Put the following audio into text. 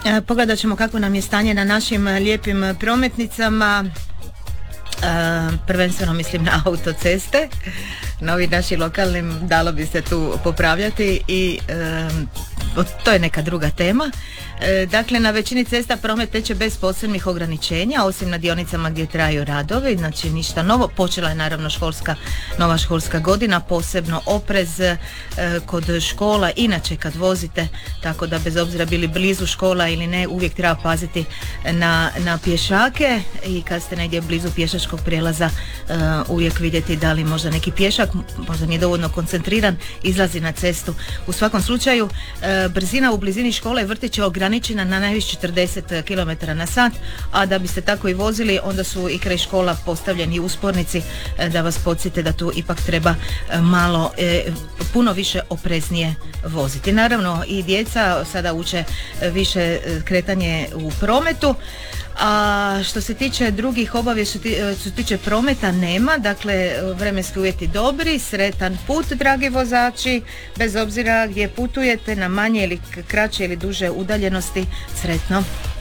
Pogledat ćemo kako nam je stanje na našim lijepim prometnicama. Prvenstveno mislim na autoceste. Na ovim našim lokalnim dalo bi se tu popravljati i to je neka druga tema. Dakle, na većini cesta promet teče bez posebnih ograničenja, osim na dionicama gdje traju radovi, znači ništa novo. Počela je naravno nova školska godina, posebno oprez kod škola, inače kad vozite, tako da bez obzira bili blizu škola ili ne, uvijek treba paziti na pješake i kad ste negdje blizu pješačkog prijelaza uvijek vidjeti da li možda neki pješak, možda nije dovoljno koncentriran, izlazi na cestu. U svakom slučaju, brzina u blizini škole i vrtića je ograničena na najviše 40 km na sat, a da biste tako i vozili, onda su i kraj škola postavljeni uspornici da vas podsjete da tu ipak treba malo, puno više opreznije voziti. Naravno i djeca sada uče više kretanje u prometu. A što se tiče drugih obavijesti, što se tiče prometa nema, dakle vremenski uvjeti dobri, sretan put dragi vozači, bez obzira gdje putujete, na manje ili kraće ili duže udaljenosti, sretno.